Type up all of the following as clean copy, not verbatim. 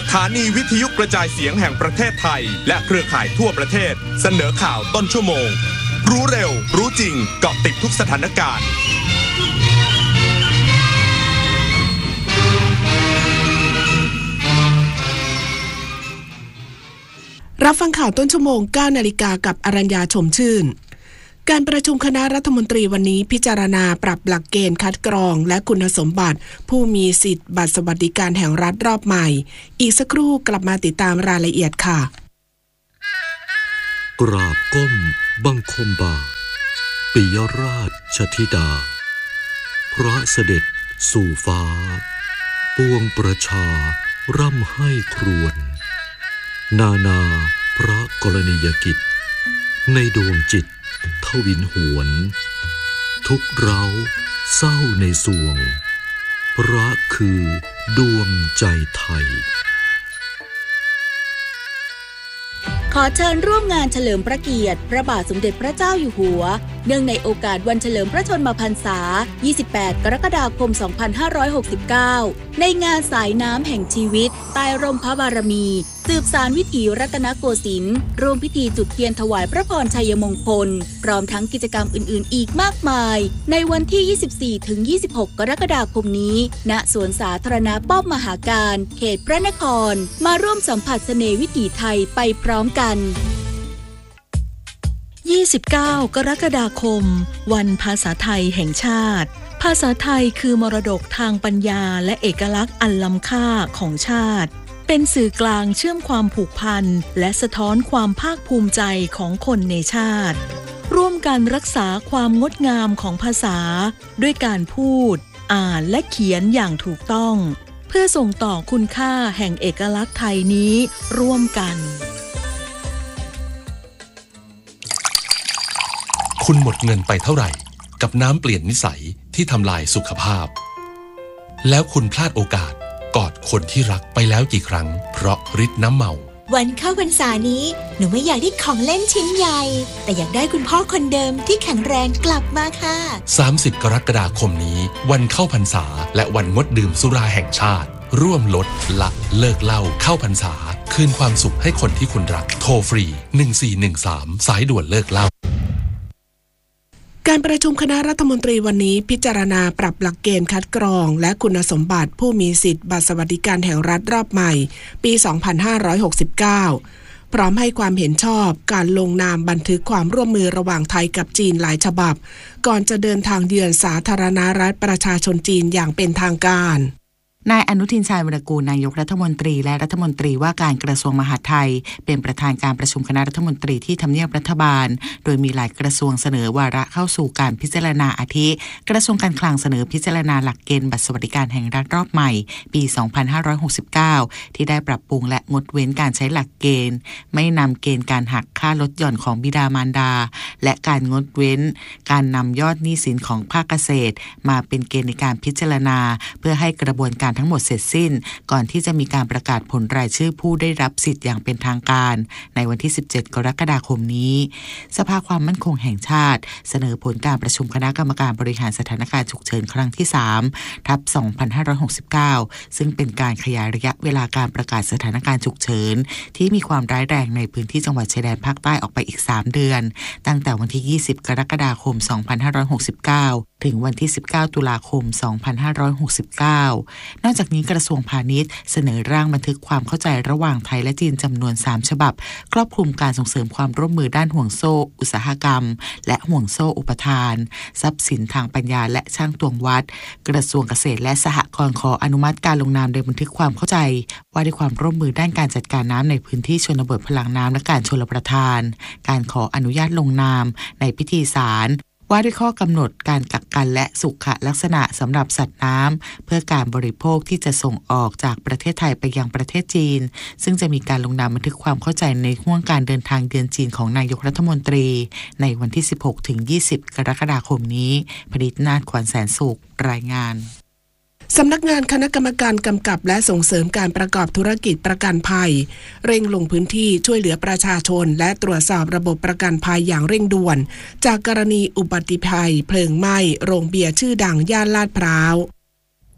ถานีวิทยุกระจายเสียงแห่งประเทศไทยและเครือข่ายทั่วประเทศเสนอข่าวต้นชั่วโมงรู้เร็วรู้จริงเกาะติดทุกสถานการณ์รับฟังข่าวต้นชั่วโมง 9 นาฬิกากับอรัญญาชมชื่นการประชุมคณะรัฐมนตรีวันนี้พิจารณาปรับหลักเกณฑ์คัดกรองและคุณสมบัติผู้มีสิทธิ์บัตรสวัสดิการแห่งรัฐรอบใหม่อีกสักครู่กลับมาติดตามรายละเอียดค่ะกราบก้มบังคมบาทปิยราชธิดาพระเสด็จสู่ฟ้าปวงประชาร่ำให้ครวญนาพระกรณียกิจในดวงจิตทวินหวนทุกเร้าเศร้าในสวงพระคือดวงใจไทยขอเชิญร่วมงานเฉลิมพระเกียรติพระบาทสมเด็จพระเจ้าอยู่หัวเนื่องในโอกาสวันเฉลิมพระชนมพรรษา 28 กรกฎาคม 2569 ในงานสายน้ำแห่งชีวิตใต้ร่มพระบารมีสืบสานวิถีรัตนโกสินทร์ร่วมพิธีจุดเทียนถวายพระพรชัยมงคลพร้อมทั้งกิจกรรมอื่นๆอีกมากมายในวันที่ 24-26 กรกฎาคมนี้ณสวนสาธารณะป้อมมหาการเขตพระนครมาร่วมสัมผัสเสน่ห์วิถีไทยไปพร้อมกัน 29 กรกฎาคมวันภาษาไทยแห่งชาติภาษาไทยคือมรดกทางปัญญาและเอกลักษณ์อันล้ำค่าของชาติเป็นสื่อกลางเชื่อมความผูกพันและสะท้อนความภาคภูมิใจของคนในชาติร่วมกันรักษาความงดงามของภาษาด้วยการพูดอ่านและเขียนอย่างถูกต้องเพื่อส่งต่อคุณค่าแห่งเอกลักษณ์ไทยนี้ร่วมกันคุณหมดเงินไปเท่าไหร่กับน้ำเปลี่ยนนิสัยที่ทำลายสุขภาพแล้วคุณพลาดโอกาสกอดคนที่รักไปแล้วกี่ครั้งเพราะฤทธิ์น้ำเมาวันเข้าพรรษานี้หนูไม่อยากได้ของเล่นชิ้นใหญ่แต่อยากได้คุณพ่อคนเดิมที่แข็งแรงกลับมาค่ะ 30 กรกฎาคมนี้วันเข้าพรรษาและวันงดดื่มสุราแห่งชาติร่วมลดละเลิกเหล้าเข้าพรรษาคืนความสุขให้คนที่คุณรักโทรฟรี1413สายด่วนเลิกเหล้าการประชุมคณะรัฐมนตรีวันนี้พิจารณาปรับหลักเกณฑ์คัดกรองและคุณสมบัติผู้มีสิทธิ์บัตรสวัสดิการแห่งรัฐรอบใหม่ปี 2569 พร้อมให้ความเห็นชอบการลงนามบันทึกความร่วมมือระหว่างไทยกับจีนหลายฉบับก่อนจะเดินทางเยือนสาธารณรัฐประชาชนจีนอย่างเป็นทางการนายอนุทินชาญวิรากูลนายกรัฐมนตรีและรัฐมนตรีว่าการกระทรวงมหาดไทยเป็นประธานการประชุมคณะรัฐมนตรีที่ทำเนียบรัฐบาลโดยมีหลายกระทรวงเสนอวาระเข้าสู่การพิจารณาอาทิกระทรวงการคลังเสนอพิจารณาหลักเกณฑ์บัตรสวัสดิการแห่งรัฐรอบใหม่ปี 2569 ที่ได้ปรับปรุงและงดเว้นการใช้หลักเกณฑ์ไม่นำเกณฑ์การหักค่าลดหย่อนของบิดามารดาและการงดเว้นการนำยอดหนี้สินของภาคเกษตรมาเป็นเกณฑ์ในการพิจารณาเพื่อให้กระบวนการทั้งหมดเสร็จสิ้นก่อนที่จะมีการประกาศผลรายชื่อผู้ได้รับสิทธิ์อย่างเป็นทางการในวันที่ 17 กรกฎาคมนี้สภาความมั่นคงแห่งชาติเสนอผลการประชุมคณะกรรมการบริหารสถานการณ์ฉุกเฉินครั้งที่ 3/2569 ซึ่งเป็นการขยายระยะเวลาการประกาศสถานการณ์ฉุกเฉินที่มีความร้ายแรงในพื้นที่จังหวัดชายแดนภาคใต้ออกไปอีก3 เดือนตั้งแต่วันที่ 20 กรกฎาคม 2569 ถึงวันที่ 19 ตุลาคม 2569 นอกจากนี้กระทรวงพาณิชย์เสนอร่างบันทึกความเข้าใจระหว่างไทยและจีนจำนวน3 ฉบับครอบคลุมการส่งเสริมความร่วมมือด้านห่วงโซ่อุตสาหกรรมและห่วงโซ่อุปทานทรัพย์สินทางปัญญาและช่างตวงวัดกระทรวงเกษตรและสหกรณ์ขออนุมัติการลงนามในบันทึกความเข้าใจว่าด้วยความร่วมมือด้านการจัดการน้ำในพื้นที่ชนบทพลังน้ำและการชลประทานการขออนุญาตลงนามในพิธีศาลว่าด้วยข้อกำหนดการกักกันและสุขลักษณะสำหรับสัตว์น้ำเพื่อการบริโภคที่จะส่งออกจากประเทศไทยไปยังประเทศจีนซึ่งจะมีการลงนามบันทึกความเข้าใจในห่วงการเดินทางเยือนจีนของนายกรัฐมนตรีในวันที่ 16-20 กรกฎาคมนี้ผลิตนาถขวัญแสนสุขรายงานสำนักงานคณะกรรมการกำกับและส่งเสริมการประกอบธุรกิจประกันภัยเร่งลงพื้นที่ช่วยเหลือประชาชนและตรวจสอบระบบประกันภัยอย่างเร่งด่วนจากกรณีอุบัติภัยเพลิงไหม้โรงเบียร์ชื่อดังย่านลาดพร้าว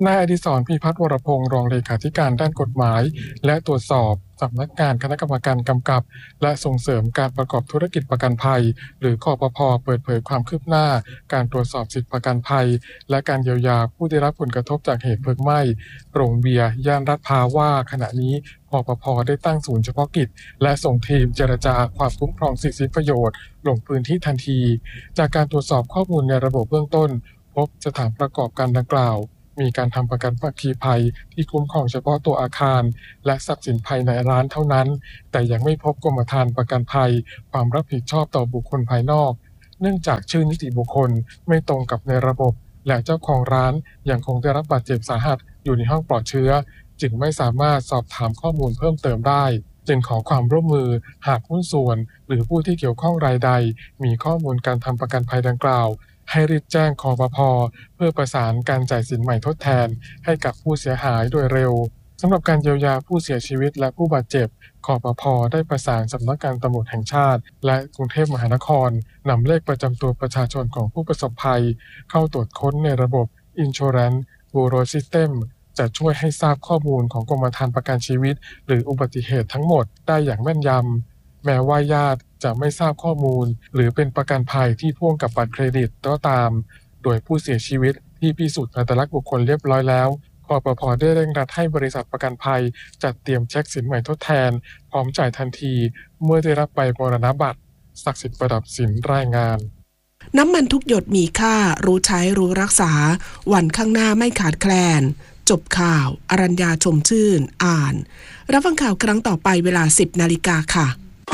นายอดิศร พิพัฒน์วรพงศ์รองเลขาธิการด้านกฎหมายและตรวจสอบสำนักงานคณะกรรมการกำกับและส่งเสริมการประกอบธุรกิจประกันภัยหรือคปภ.เปิดเผยความคืบหน้าการตรวจสอบสิทธิประกันภัยและการเยียวยาผู้ได้รับผลกระทบจากเหตุเพลิงไหม้โรงเบียร์ย่านลาดพร้าวว่าขณะนี้คปภ.ได้ตั้งศูนย์เฉพาะกิจและส่งทีมเจรจาความคุ้มครองสิทธิประโยชน์ลงพื้นที่ทันทีจากการตรวจสอบข้อมูลในระบบเบื้องต้นพบสถานประกอบการดังกล่าวมีการทำประกันอัคคีภัยที่คุ้มครองเฉพาะตัวอาคารและทรัพย์สินภายในร้านเท่านั้นแต่ยังไม่พบกรมธรรม์ประกันภัยความรับผิดชอบต่อบุคคลภายนอกเนื่องจากชื่อนิติบุคคลไม่ตรงกับในระบบและเจ้าของร้านยังคงได้รับบาดเจ็บสาหัสอยู่ในห้องปลอดเชื้อจึงไม่สามารถสอบถามข้อมูลเพิ่มเติมได้จึงขอความร่วมมือหากหุ้นส่วนหรือผู้ที่เกี่ยวข้องรายใดมีข้อมูลการทำประกันภัยดังกล่าวให้รีบแจ้งคปภ.เพื่อประสานการจ่ายสินใหม่ทดแทนให้กับผู้เสียหายโดยเร็วสำหรับการเยียวยาผู้เสียชีวิตและผู้บาดเจ็บคปภ.ได้ประสานสำนักงานตำรวจแห่งชาติและกรุงเทพมหานครนำเลขประจำตัวประชาชนของผู้ประสบภัยเข้าตรวจค้นในระบบ Insurance Bureau System จะช่วยให้ทราบข้อมูลของกรมธรรม์ประกันชีวิตหรืออุบัติเหตุทั้งหมดได้อย่างแม่นยำแม้ว่าญาติจะไม่ทราบข้อมูลหรือเป็นประกันภัยที่พ่วงกับบัตรเครดิตก็ตามโดยผู้เสียชีวิตที่พิสูจน์อัตลักษณ์บุคคลเรียบร้อยแล้วคปภ.ได้เร่งรัดให้บริษัทประกันภัยจัดเตรียมเช็คสินใหม่ทดแทนพร้อมจ่ายทันทีเมื่อได้รับใบมรณบัตรศักดิ์สิทธิ์ประดับสินรายงานน้ำมันทุกหยดมีค่ารู้ใช้รู้รักษาวันข้างหน้าไม่ขาดแคลนจบข่าวอรัญญาชมชื่นอ่านรับฟังข่าวครั้งต่อไปเวลา 10 นาฬิกาค่ะ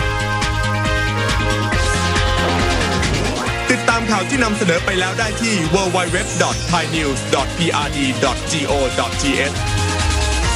ติดตามข่าวที่นำเสนอไปแล้วได้ที่ www.thainews.prd.go.th